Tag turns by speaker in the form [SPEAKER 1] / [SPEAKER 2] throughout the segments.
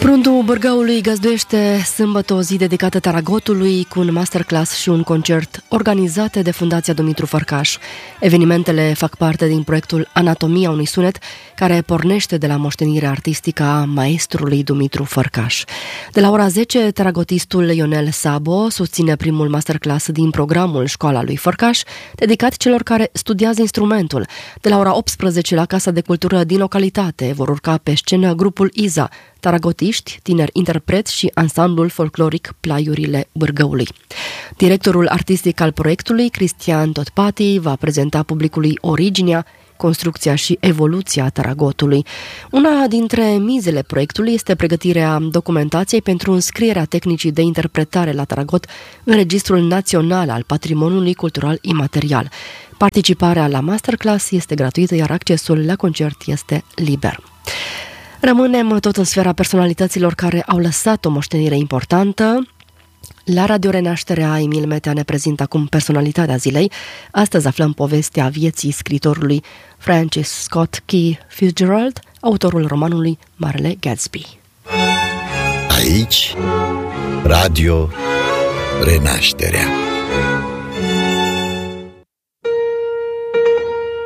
[SPEAKER 1] Pruntul Bârgăului găzduiește sâmbătă o zi dedicată Taragotului cu un masterclass și un concert organizate de Fundația Dumitru Fărcaș. Evenimentele fac parte din proiectul Anatomia unui sunet, care pornește de la moștenirea artistică a maestrului Dumitru Fărcaș. De la ora 10, taragotistul Ionel Sabo susține primul masterclass din programul Școala lui Fărcaș, dedicat celor care studiază instrumentul. De la ora 18, la Casa de Cultură din localitate vor urca pe scenă grupul Iza, taragotiști, tineri interpreți și ansamblul folcloric Plaiurile Bârgăului. Directorul artistic al proiectului, Cristian Totpati, va prezenta publicului originea, construcția și evoluția taragotului. Una dintre mizele proiectului este pregătirea documentației pentru înscrierea tehnicii de interpretare la taragot în Registrul Național al Patrimoniului Cultural Imaterial. Participarea la masterclass este gratuită, iar accesul la concert este liber. Rămânem tot în sfera personalităților care au lăsat o moștenire importantă. La Radio Renașterea, Emil Metea ne prezintă acum personalitatea zilei. Astăzi aflăm povestea vieții scriitorului Francis Scott Key Fitzgerald, autorul romanului Marele Gatsby.
[SPEAKER 2] Aici, Radio Renașterea.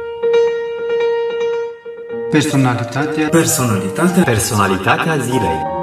[SPEAKER 3] Personalitatea zilei.